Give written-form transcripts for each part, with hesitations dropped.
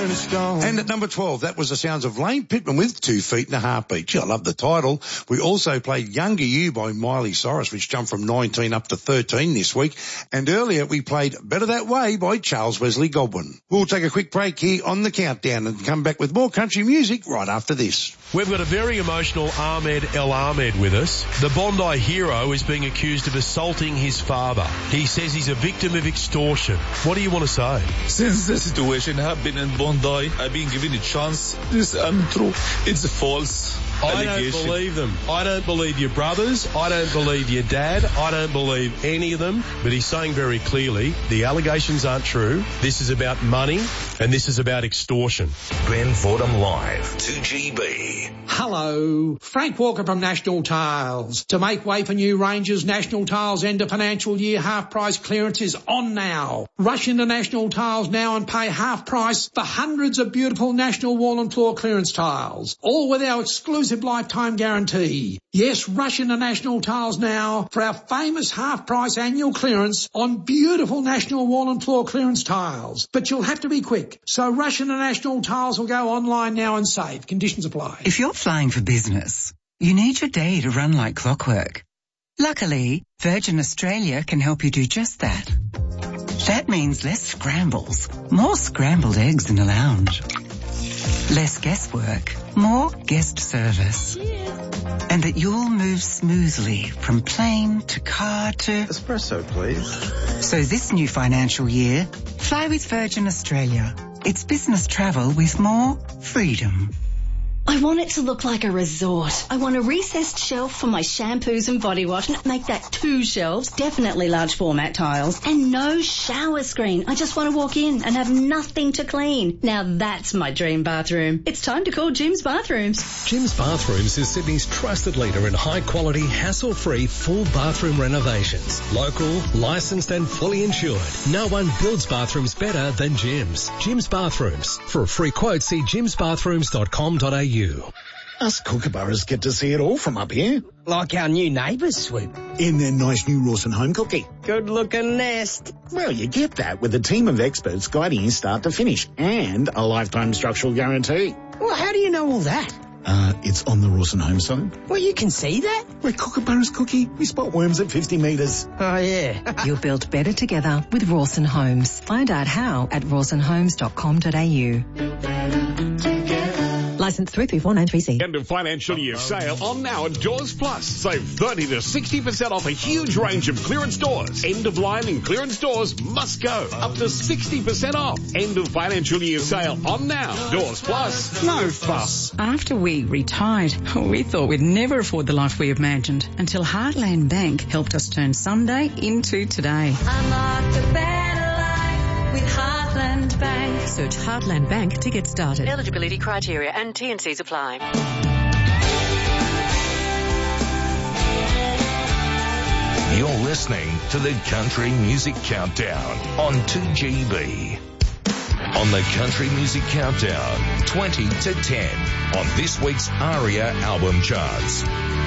turn to stone. And at number 12, that was the sounds of Lane Pittman with 2 Feet and a Heartbeat. Gee, I love the title. We also played Younger You by Miley Cyrus, which jumped from 19 up to 13 this week. And earlier we played Better That Way by Charles Wesley Godwin. We'll take a quick break here on The Countdown and come back with more country music right after this. We've got a very emotional Ahmed El Ahmed with us. The Bondi hero is being accused of assaulting his father. He says he's a victim of extortion. What do you want to say? Since the situation happened in Bondi, I've been given a chance. This is untrue. It's a false I allegation. don't believe them. I don't believe your brothers. I don't believe your dad. I don't believe any of them. But he's saying very clearly the allegations aren't true. This is about money and this is about extortion. Ben Fordham Live, 2GB. Hello, Frank Walker from National Tiles. To make way for new ranges, National Tiles end of financial year half price clearance is on now. Rush into National Tiles now and pay half price for hundreds of beautiful National wall and floor clearance tiles, all with our exclusive lifetime guarantee. Yes, rush into National Tiles now for our famous half price annual clearance on beautiful National wall and floor clearance tiles. But you'll have to be quick, so rush into National Tiles or go online now and save. Conditions apply. If you're flying for business, you need your day to run like clockwork. Luckily, Virgin Australia can help you do just that. That means less scrambles, more scrambled eggs in the lounge. Less guesswork, more guest service. And that you'll move smoothly from plane to car to... Espresso, please. So this new financial year, fly with Virgin Australia. It's business travel with more freedom. I want it to look like a resort. I want a recessed shelf for my shampoos and body wash. Make that 2 shelves, definitely large format tiles. And no shower screen. I just want to walk in and have nothing to clean. Now that's my dream bathroom. It's time to call Jim's Bathrooms. Jim's Bathrooms is Sydney's trusted leader in high quality, hassle-free full bathroom renovations. Local, licensed and fully insured. No one builds bathrooms better than Jim's. Jim's Bathrooms. For a free quote, see jimsbathrooms.com.au. Us kookaburras get to see it all from up here. Like our new neighbours, Swoop. In their nice new Rawson home cookie. Good-looking nest. Well, you get that with a team of experts guiding you start to finish and a lifetime structural guarantee. Well, how do you know all that? It's on the Rawson home site. Well, you can see that? We're kookaburras cookie. We spot worms at 50 metres. Oh, yeah. You're built better together with Rawson Homes. Find out how at rawsonhomes.com.au. License 334930C. End of financial year sale on now at Doors Plus. Save 30 to 60% off a huge range of clearance doors. End of line and clearance doors must go. Up to 60% off. End of financial year sale on now. Doors Plus. No fuss. After we retired, we thought we'd never afford the life we imagined until Heartland Bank helped us turn Sunday into today. Unlock the better life with Heartland Bank. Search Heartland Bank to get started. Eligibility criteria and T&Cs apply. You're listening to the Country Music Countdown on 2GB. On the Country Music Countdown, 20 to 10 on this week's ARIA album charts.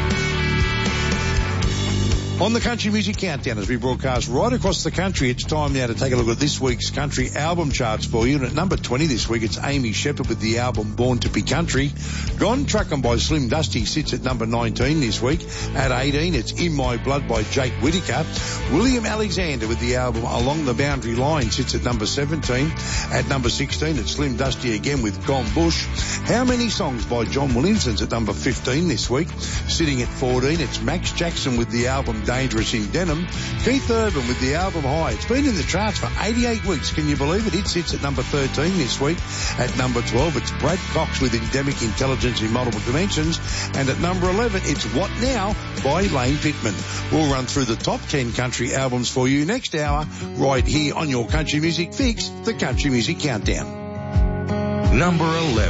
On the Country Music Countdown, as we broadcast right across the country, it's time now to take a look at this week's country album charts for you. And at number 20 this week, it's Amy Shepherd with the album Born to Be Country. Gone Truckin' by Slim Dusty sits at number 19 this week. At 18, it's In My Blood by Jake Whittaker. William Alexander with the album Along the Boundary Line sits at number 17. At number 16, it's Slim Dusty again with Gone Bush. How Many Songs by John Williamson's at number 15 this week. Sitting at 14, it's Max Jackson with the album Dangerous in Denim. Keith Urban with the album High. It's been in the charts for 88 weeks. Can you believe it? It sits at number 13 this week. At number 12, it's Brad Cox with Endemic Intelligence in Multiple Dimensions. And at number 11, it's What Now by Lane Pittman. We'll run through the top 10 country albums for you next hour right here on your Country Music Fix, the Country Music Countdown. Number 11.